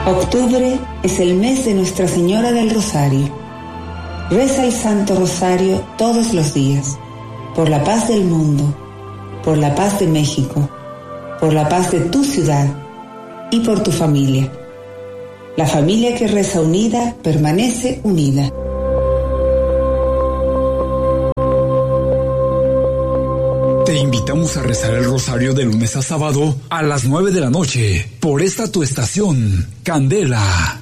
Octubre es el mes de Nuestra Señora del Rosario. Reza el Santo Rosario todos los días, por la paz del mundo, por la paz de México, por la paz de tu ciudad y por tu familia. La familia que reza unida permanece unida. Te invitamos a rezar el rosario de lunes a sábado a las 9 de la noche por esta tu estación, Candela.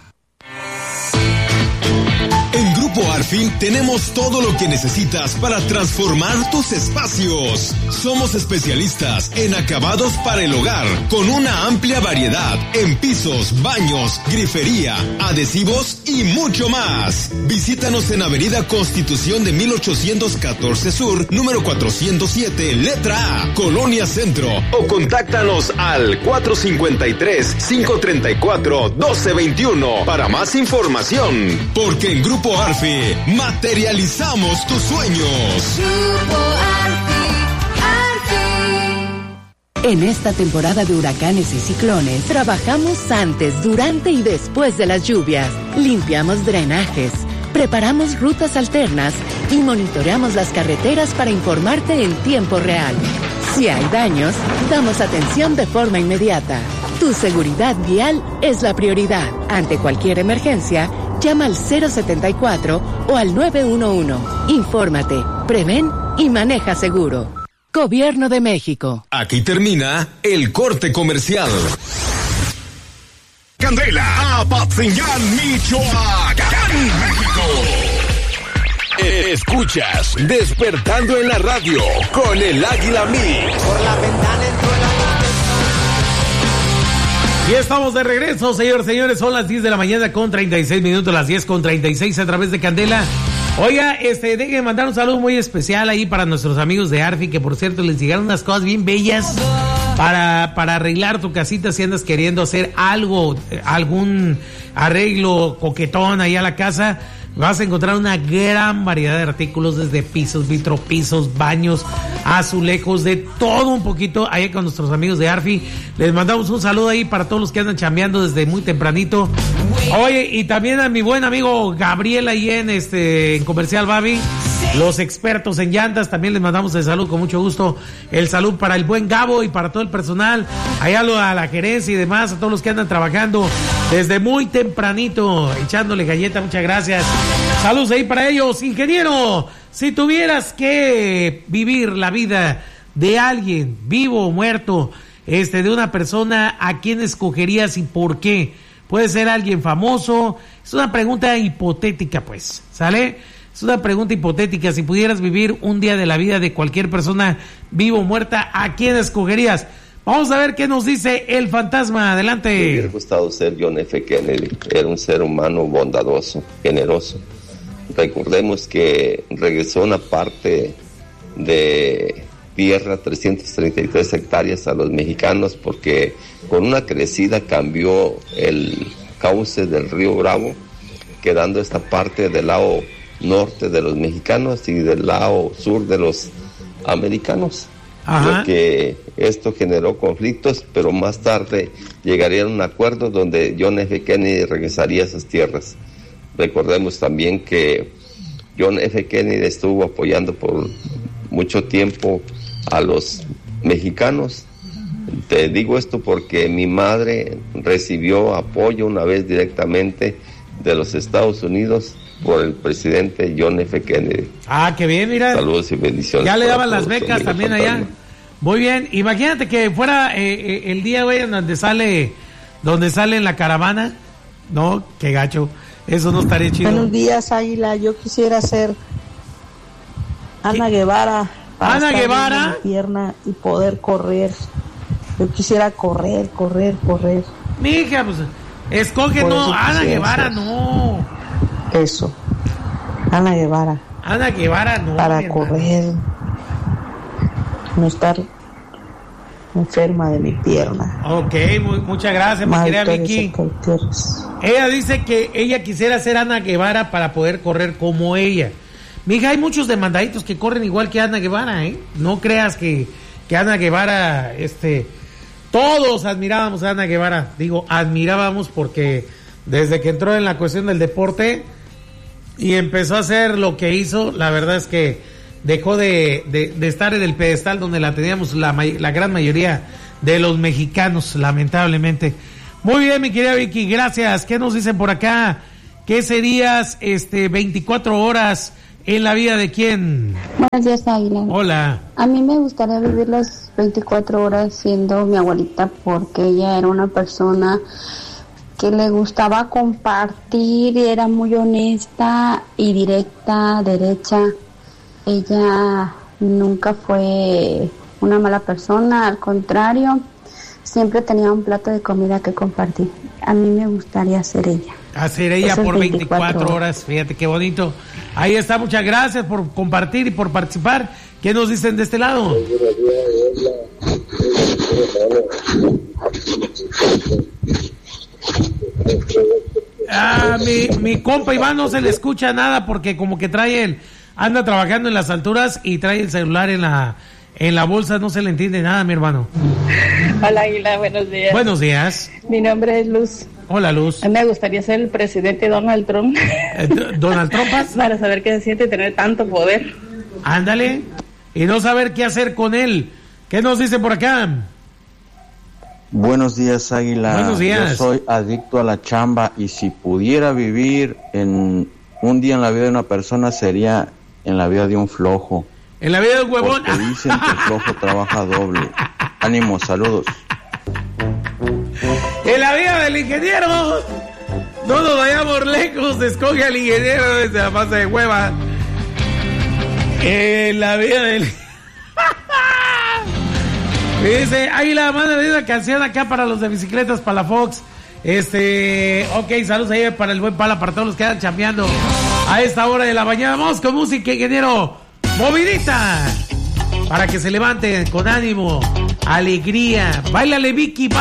En Grupo Arfi tenemos todo lo que necesitas para transformar tus espacios. Somos especialistas en acabados para el hogar, con una amplia variedad en pisos, baños, grifería, adhesivos y mucho más. Visítanos en Avenida Constitución de 1814 Sur, número 407, letra A, Colonia Centro, o contáctanos al 453-534-1221 para más información. Porque en Grupo Arfi materializamos tus sueños. Grupo Arfi. En esta temporada de huracanes y ciclones, trabajamos antes, durante y después de las lluvias. Limpiamos drenajes, preparamos rutas alternas y monitoreamos las carreteras para informarte en tiempo real. Si hay daños, damos atención de forma inmediata. Tu seguridad vial es la prioridad. Ante cualquier emergencia, llama al 074 o al 911. Infórmate, prevén y maneja seguro. Gobierno de México. Aquí termina el corte comercial. Candela, Apatzingán, Michoacán, México. Escuchas Despertando en la Radio con el Águila Mix. Por la ventana entró el agua. Y estamos de regreso, señores, son las 10 de la mañana con 36 minutos, las 10 con 36 a través de Candela. Oiga, déjenme mandar un saludo muy especial ahí para nuestros amigos de Arfi, que por cierto les llegaron unas cosas bien bellas para arreglar tu casita si andas queriendo hacer algo, algún arreglo coquetón ahí a la casa. Vas a encontrar una gran variedad de artículos, desde pisos, vitropisos, baños, azulejos, de todo un poquito, ahí con nuestros amigos de Arfi. Les mandamos un saludo ahí para todos los que andan chambeando desde muy tempranito. Oye, y también a mi buen amigo Gabriel ahí en Comercial Babi, los expertos en llantas, también les mandamos el saludo con mucho gusto. El saludo para el buen Gabo y para todo el personal, allá a la gerencia y demás, a todos los que andan trabajando desde muy tempranito, echándole galleta, muchas gracias. Saludos ahí para ellos. Ingeniero, si tuvieras que vivir la vida de alguien, vivo o muerto, de una persona, ¿a quién escogerías y por qué? Puede ser alguien famoso. Es una pregunta hipotética, pues, ¿sale? Es una pregunta hipotética. Si pudieras vivir un día de la vida de cualquier persona, vivo o muerta, ¿a quién escogerías? Vamos a ver qué nos dice el fantasma. Adelante. Me hubiera gustado ser John F. Kennedy. Era un ser humano bondadoso, generoso. Recordemos que regresó una parte de tierra, 333 hectáreas, a los mexicanos, porque con una crecida cambió el cauce del río Bravo, quedando esta parte del lado norte de los mexicanos y del lado sur de los americanos. Creo que esto generó conflictos, pero más tarde llegaría a un acuerdo donde John F. Kennedy regresaría a esas tierras. Recordemos también que John F. Kennedy estuvo apoyando por mucho tiempo a los mexicanos. Te digo esto porque mi madre recibió apoyo una vez directamente de los Estados Unidos por el presidente John F. Kennedy. Ah, qué bien, mira. Saludos y bendiciones. Ya le daban las becas también fantasma. allá. Muy bien, imagínate que fuera el día, güey, donde sale en la caravana. No, qué gacho. Eso no estaría chido. Buenos días, Águila. Yo quisiera ser Ana Guevara. Ana Guevara. Mi pierna y poder correr. Yo quisiera correr. Mija, pues, escoge, Por no, eso Ana quisiera Guevara, ser. no. Eso. Ana Guevara. Ana Guevara, no. Para correr. No estar enferma de mi pierna. Ok, muchas gracias, mi querida Vicky. Ella dice que ella quisiera ser Ana Guevara para poder correr como ella. Mija, hay muchos demandaditos que corren igual que Ana Guevara, ¿eh? No creas que Ana Guevara, Todos admirábamos a Ana Guevara. Digo, admirábamos porque desde que entró en la cuestión del deporte y empezó a hacer lo que hizo, la verdad es que dejó de estar en el pedestal donde la teníamos la gran mayoría de los mexicanos, lamentablemente. Muy bien, mi querida Vicky, gracias. ¿Qué nos dicen por acá? ¿Qué serías 24 horas en la vida de quién? Buenos días, Águila. Hola. A mí me gustaría vivir las 24 horas siendo mi abuelita, porque ella era una persona que le gustaba compartir y era muy honesta y directa, derecha. Ella nunca fue una mala persona, al contrario, siempre tenía un plato de comida que compartir. A mí me gustaría ser ella. Hacer ella por 24 horas, fíjate qué bonito. Ahí está, muchas gracias por compartir y por participar. ¿Qué nos dicen de este lado? Mi compa Iván no se le escucha nada porque como que anda trabajando en las alturas y trae el celular en la bolsa, no se le entiende nada, mi hermano. Hola, Águila, buenos días. Buenos días. Mi nombre es Luz. Hola, Luz. A mí me gustaría ser el presidente Donald Trump. ¿Donald Trump? Para saber qué se siente tener tanto poder. Ándale. Y no saber qué hacer con él. ¿Qué nos dice por acá? Buenos días, Águila. Buenos días. Yo soy adicto a la chamba y si pudiera vivir en un día en la vida de una persona sería en la vida de un flojo. En la vida de un huevón. Porque dicen que el flojo trabaja doble. Ánimo, saludos. En la vida del ingeniero. No nos vayamos lejos. Escoge al ingeniero desde la masa de hueva. En la vida del... Me dice, Águila, mándale una canción acá para los de bicicletas, para la Fox. Ok, saludos ahí para el buen Pala, para todos los que andan chambeando a esta hora de la mañana. Vamos con música, ingeniero. Movidita. Para que se levanten con ánimo, alegría. Báilale, Vicky,